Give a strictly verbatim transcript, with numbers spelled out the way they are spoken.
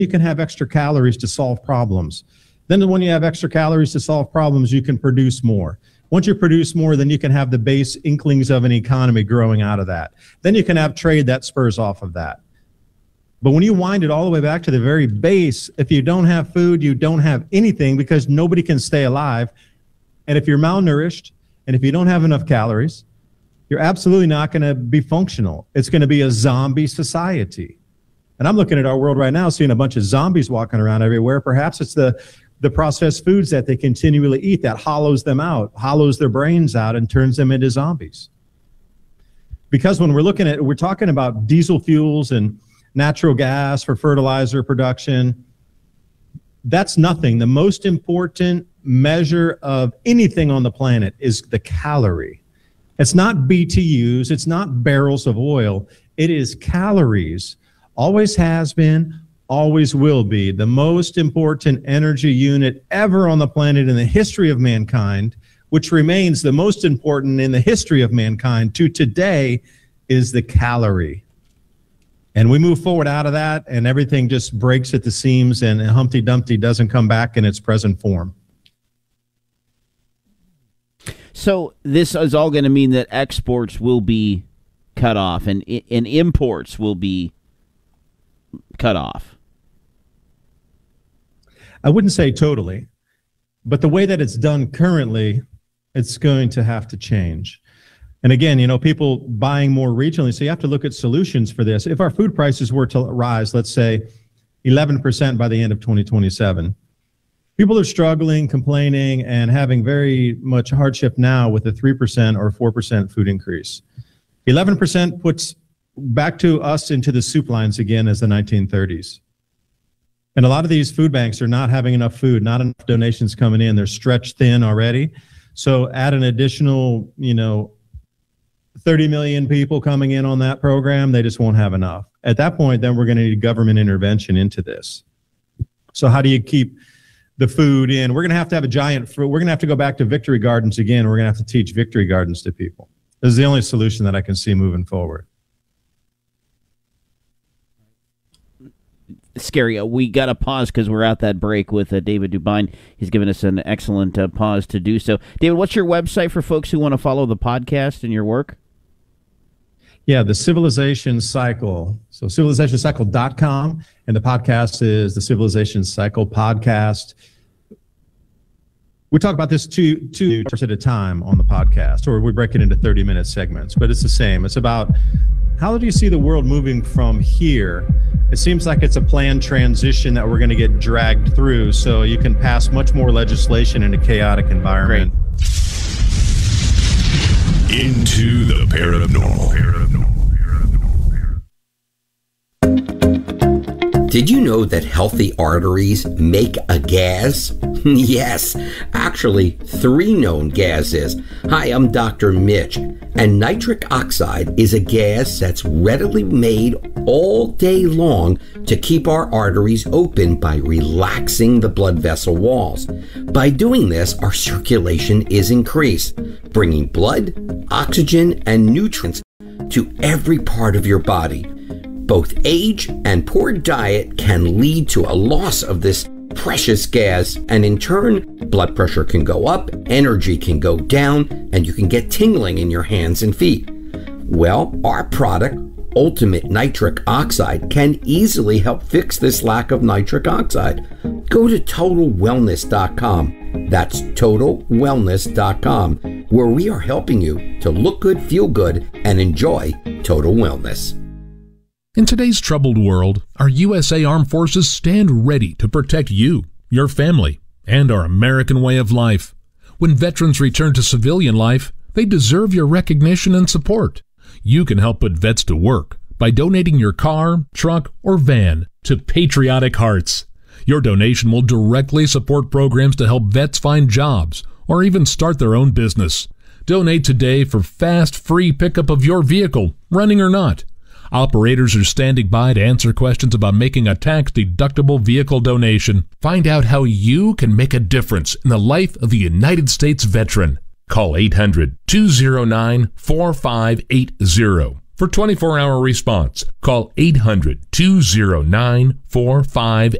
you can have extra calories to solve problems. Then when you have extra calories to solve problems, you can produce more. Once you produce more, then you can have the base inklings of an economy growing out of that. Then you can have trade that spurs off of that. But when you wind it all the way back to the very base, if you don't have food, you don't have anything, because nobody can stay alive. And if you're malnourished, and if you don't have enough calories, you're absolutely not going to be functional. It's going to be a zombie society. And I'm looking at our world right now, seeing a bunch of zombies walking around everywhere. Perhaps it's the, the processed foods that they continually eat that hollows them out, hollows their brains out, and turns them into zombies. Because when we're looking at, we're talking about diesel fuels and natural gas for fertilizer production, that's nothing. The most important measure of anything on the planet is the calorie. It's not B T Us, it's not barrels of oil, it is calories. Always has been, always will be. The most important energy unit ever on the planet in the history of mankind, which remains the most important in the history of mankind to today, is the calorie. And we move forward out of that, and everything just breaks at the seams, and Humpty Dumpty doesn't come back in its present form. So this is all going to mean that exports will be cut off, and and imports will be cut off. I wouldn't say totally, but the way that it's done currently, it's going to have to change. And again, you know, people buying more regionally, so you have to look at solutions for this. If our food prices were to rise, let's say eleven percent by the end of twenty twenty-seven, people are struggling, complaining, and having very much hardship now with a three percent or four percent food increase. eleven percent puts back to us into the soup lines again as the nineteen thirties. And a lot of these food banks are not having enough food, not enough donations coming in. They're stretched thin already. So add an additional, you know, thirty million people coming in on that program, they just won't have enough. At that point, then we're going to need government intervention into this. So how do you keep the food in? We're going to have to have a giant, we're going to have to go back to victory gardens again. We're going to have to teach victory gardens to people. This is the only solution that I can see moving forward. Scary. We got to pause because we're at that break with uh, David Dubine. He's given us an excellent uh, pause to do so. David, what's your website for folks who want to follow the podcast and your work? Yeah, the Civilization Cycle. So civilization cycle dot com, and the podcast is the Civilization Cycle Podcast. We talk about this two two hours at a time on the podcast, or we break it into thirty minute segments, but it's the same. It's about how do you see the world moving from here? It seems like it's a planned transition that we're going to get dragged through, so you can pass much more legislation in a chaotic environment. Great. Into the paranormal. Did you know that healthy arteries make a gas? Yes, actually three known gases. Hi, I'm Doctor Mitch, and nitric oxide is a gas that's readily made all day long to keep our arteries open by relaxing the blood vessel walls. By doing this, our circulation is increased, bringing blood, oxygen, and nutrients to every part of your body. Both age and poor diet can lead to a loss of this precious gas, and in turn, blood pressure can go up, energy can go down, and you can get tingling in your hands and feet. Well, our product, Ultimate Nitric Oxide, can easily help fix this lack of nitric oxide. Go to total wellness dot com. That's total wellness dot com, where we are helping you to look good, feel good, and enjoy total wellness. In today's troubled world, our U S A Armed Forces stand ready to protect you, your family, and our American way of life. When veterans return to civilian life, they deserve your recognition and support. You can help put vets to work by donating your car, truck, or van to Patriotic Hearts. Your donation will directly support programs to help vets find jobs or even start their own business. Donate today for fast, free pickup of your vehicle, running or not. Operators are standing by to answer questions about making a tax-deductible vehicle donation. Find out how you can make a difference in the life of a United States veteran. Call eight hundred, two oh nine, four five eight zero For twenty-four hour response, call eight hundred, two oh nine, four five